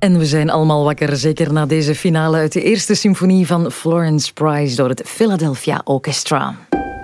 En we zijn allemaal wakker, zeker na deze finale uit de eerste symfonie van Florence Price door het Philadelphia Orchestra.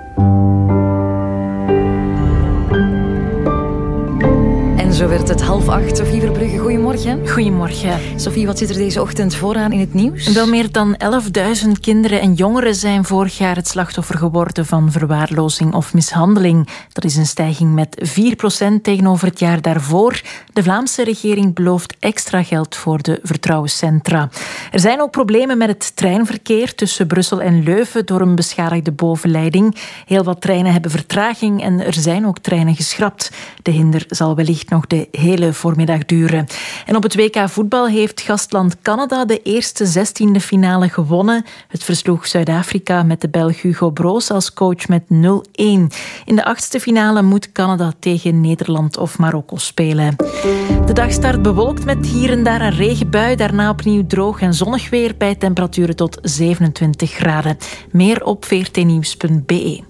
En zo werd het 7:30. Sophie Verbrugge, goedemorgen. Goedemorgen. Sophie, wat zit er deze ochtend vooraan in het nieuws? Wel meer dan 11.000 kinderen en jongeren zijn vorig jaar het slachtoffer geworden van verwaarlozing of mishandeling. Dat is een stijging met 4% tegenover het jaar daarvoor. De Vlaamse regering belooft extra geld voor de vertrouwenscentra. Er zijn ook problemen met het treinverkeer tussen Brussel en Leuven door een beschadigde bovenleiding. Heel wat treinen hebben vertraging en er zijn ook treinen geschrapt. De hinder zal wellicht nog de hele voormiddag duren. En op het WK voetbal heeft gastland Canada de eerste 16e finale gewonnen. Het versloeg Zuid-Afrika met de Belg Hugo Broos als coach met 0-1. In de 8e finale moet Canada tegen Nederland of Marokko spelen. De dag start bewolkt met hier en daar een regenbui. Daarna opnieuw droog en zonnig weer bij temperaturen tot 27 graden. Meer op vrtnieuws.be.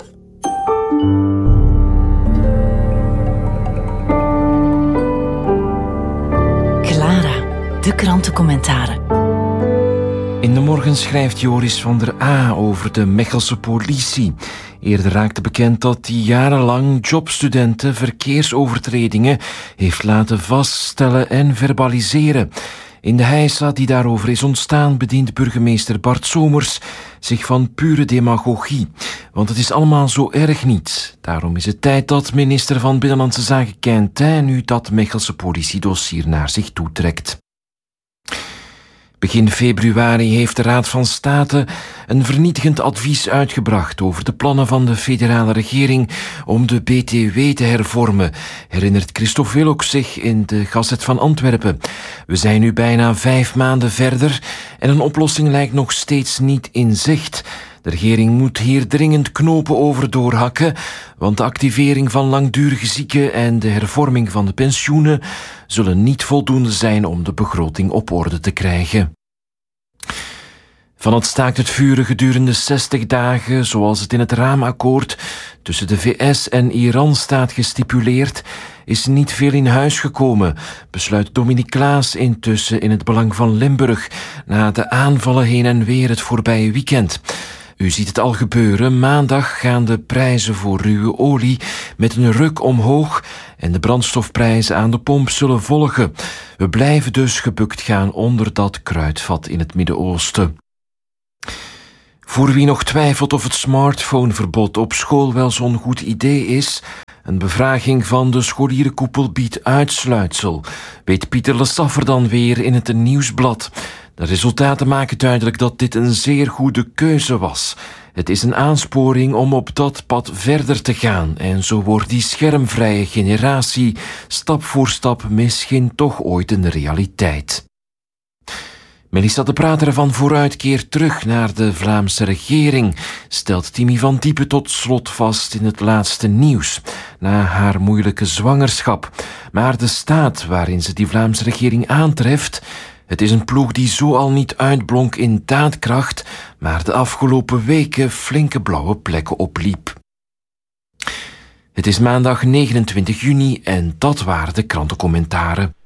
De krantencommentaren. In de morgen schrijft Joris van der A over de Mechelse politie. Eerder raakte bekend dat hij jarenlang jobstudenten verkeersovertredingen heeft laten vaststellen en verbaliseren. In de heisa die daarover is ontstaan bedient burgemeester Bart Somers zich van pure demagogie. Want het is allemaal zo erg niet. Daarom is het tijd dat minister van Binnenlandse Zaken Quintin nu dat Mechelse politiedossier naar zich toetrekt. Begin februari heeft de Raad van State een vernietigend advies uitgebracht over de plannen van de federale regering om de BTW te hervormen, herinnert Christophe Willok zich in de Gazet van Antwerpen. We zijn nu bijna 5 maanden verder en een oplossing lijkt nog steeds niet in zicht. De regering moet hier dringend knopen over doorhakken, want de activering van langdurige zieken en de hervorming van de pensioenen zullen niet voldoende zijn om de begroting op orde te krijgen. Van het staakt het vuren gedurende 60 dagen, zoals het in het raamakkoord tussen de VS en Iran staat gestipuleerd, is niet veel in huis gekomen, besluit Dominique Klaas intussen in het belang van Limburg, na de aanvallen heen en weer het voorbije weekend. U ziet het al gebeuren. Maandag gaan de prijzen voor ruwe olie met een ruk omhoog en de brandstofprijzen aan de pomp zullen volgen. We blijven dus gebukt gaan onder dat kruidvat in het Midden-Oosten. Voor wie nog twijfelt of het smartphoneverbod op school wel zo'n goed idee is, een bevraging van de scholierenkoepel biedt uitsluitsel, weet Pieter Lesaffer dan weer in het Nieuwsblad. De resultaten maken duidelijk dat dit een zeer goede keuze was. Het is een aansporing om op dat pad verder te gaan en zo wordt die schermvrije generatie stap voor stap misschien toch ooit een realiteit. Melissa de Prater van Vooruit keert terug naar de Vlaamse regering, stelt Timmy van Diepen tot slot vast in het laatste nieuws, na haar moeilijke zwangerschap. Maar de staat waarin ze die Vlaamse regering aantreft, het is een ploeg die zo al niet uitblonk in daadkracht, maar de afgelopen weken flinke blauwe plekken opliep. Het is maandag 29 juni en dat waren de krantencommentaren.